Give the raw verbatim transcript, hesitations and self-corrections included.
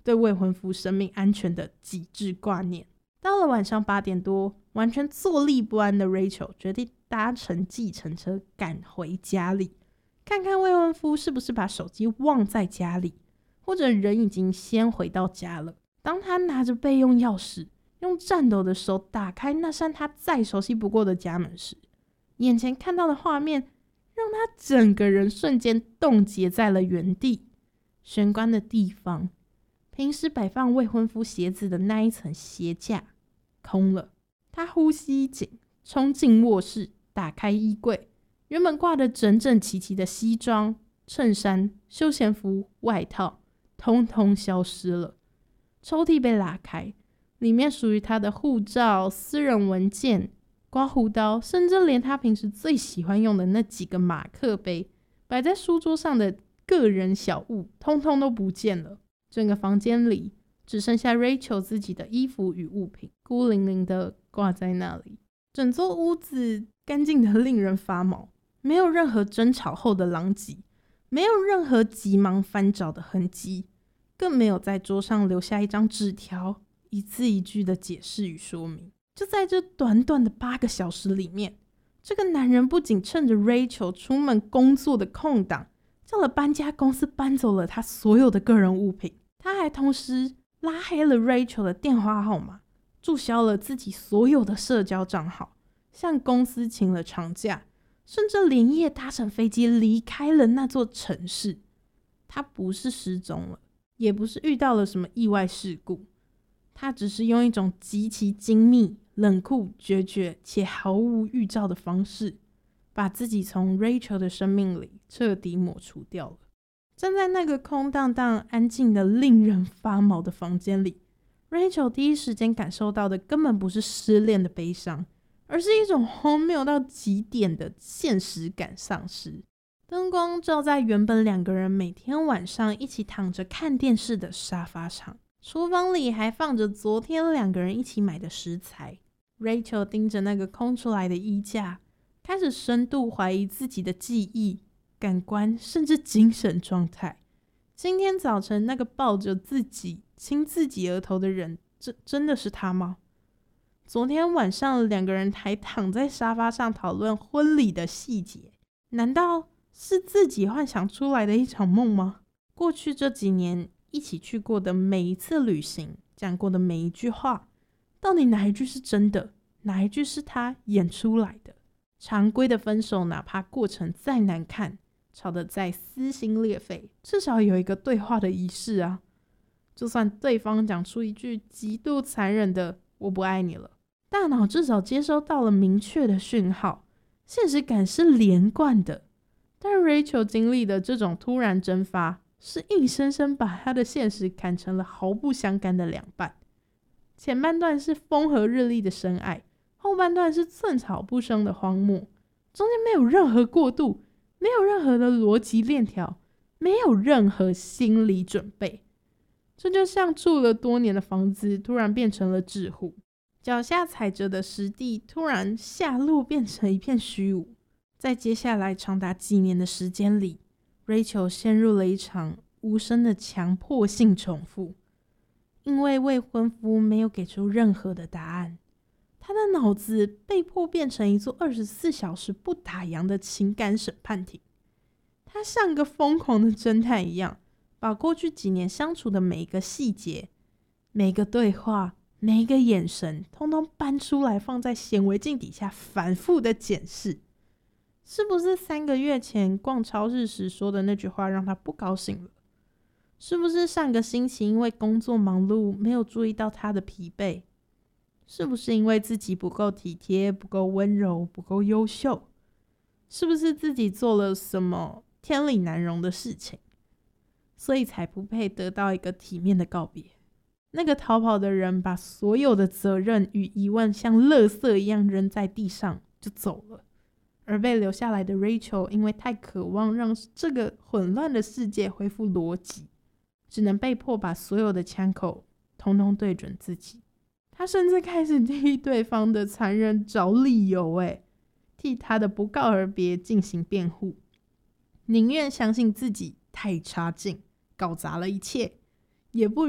对未婚夫生命安全的极致挂念。到了晚上八点多，完全坐立不安的 Rachel 决定搭乘计程车赶回家里，看看未婚夫是不是把手机忘在家里，或者人已经先回到家了。当他拿着备用钥匙，用颤抖的手打开那扇他再熟悉不过的家门时，眼前看到的画面让他整个人瞬间冻结在了原地。玄关的地方，平时摆放未婚夫鞋子的那一层鞋架空了。他呼吸紧，冲进卧室，打开衣柜，原本挂得整整齐齐的西装、衬衫、休闲服、外套通通消失了。抽屉被拉开，里面属于他的护照、私人文件、刮胡刀，甚至连他平时最喜欢用的那几个马克杯，摆在书桌上的个人小物通通都不见了。整个房间里只剩下 Rachel 自己的衣服与物品孤零零的挂在那里。整座屋子干净的令人发毛，没有任何争吵后的狼藉，没有任何急忙翻找的痕迹，更没有在桌上留下一张纸条，一字一句的解释与说明。就在这短短的八个小时里面，这个男人不仅趁着 Rachel 出门工作的空档，叫了搬家公司搬走了他所有的个人物品，他还同时拉黑了 Rachel 的电话号码，注销了自己所有的社交账号，向公司请了长假，甚至连夜搭乘飞机离开了那座城市。他不是失踪了，也不是遇到了什么意外事故，他只是用一种极其精密、冷酷、决绝且毫无预兆的方式，把自己从 Rachel 的生命里彻底抹除掉了。站在那个空荡荡、安静的令人发毛的房间里， Rachel 第一时间感受到的根本不是失恋的悲伤，而是一种荒谬到极点的现实感丧失。灯光照在原本两个人每天晚上一起躺着看电视的沙发上，厨房里还放着昨天两个人一起买的食材。 Rachel 盯着那个空出来的衣架，开始深度怀疑自己的记忆、感官甚至精神状态。今天早晨那个抱着自己亲自己额头的人，这真的是他吗？昨天晚上两个人还躺在沙发上讨论婚礼的细节，难道是自己幻想出来的一场梦吗？过去这几年一起去过的每一次旅行，讲过的每一句话，到底哪一句是真的，哪一句是他演出来的？常规的分手，哪怕过程再难看，吵得再撕心裂肺，至少有一个对话的仪式啊。就算对方讲出一句极度残忍的我不爱你了，大脑至少接收到了明确的讯号，现实感是连贯的。但 Rachel 经历的这种突然蒸发，是硬生生把她的现实砍成了毫不相干的两半。前半段是风和日丽的深爱，后半段是寸草不生的荒漠，中间没有任何过渡，没有任何的逻辑链条，没有任何心理准备。这就像住了多年的房子突然变成了纸糊，脚下踩着的实地突然下落变成一片虚无。在接下来长达几年的时间里， Rachel 陷入了一场无声的强迫性重复。因为未婚夫没有给出任何的答案，他的脑子被迫变成一座二十四小时不打烊的情感审判庭。他像个疯狂的侦探一样，把过去几年相处的每一个细节、每个对话、每一个眼神通通搬出来，放在显微镜底下反复的检视。是不是三个月前逛超市时说的那句话让他不高兴了？是不是上个星期因为工作忙碌没有注意到他的疲惫？是不是因为自己不够体贴、不够温柔、不够优秀？是不是自己做了什么天理难容的事情，所以才不配得到一个体面的告别？那个逃跑的人把所有的责任与疑问像垃圾一样扔在地上就走了，而被留下来的 Rachel 因为太渴望让这个混乱的世界恢复逻辑，只能被迫把所有的枪口统统对准自己。他甚至开始替对方的残忍找理由，诶，替他的不告而别进行辩护，宁愿相信自己太差劲，搞砸了一切，也不